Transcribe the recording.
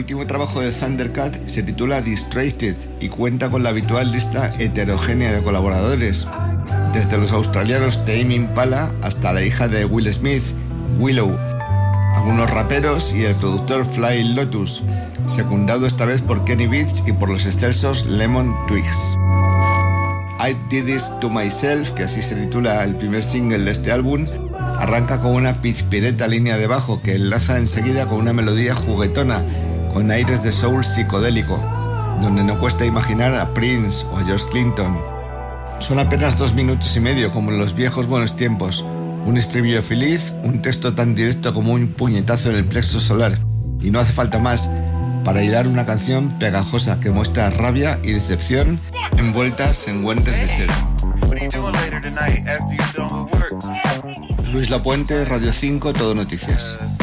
último trabajo de Thundercat se titula Distracted y cuenta con la habitual lista heterogénea de colaboradores, desde los australianos Tame Impala hasta la hija de Will Smith, Willow, algunos raperos y el productor Flying Lotus, secundado esta vez por Kenny Beats y por los excelsos Lemon Twigs. I Did This To Myself, que así se titula el primer single de este álbum, arranca con una pizpireta línea de bajo que enlaza enseguida con una melodía juguetona, con aires de soul psicodélico, donde no cuesta imaginar a Prince o a George Clinton. Son apenas 2 minutos y medio, como en los viejos buenos tiempos, un estribillo feliz, un texto tan directo como un puñetazo en el plexo solar, y no hace falta más para hilar una canción pegajosa que muestra rabia y decepción envueltas en guantes de seda. Luis Lapuente, Radio 5, Todo Noticias.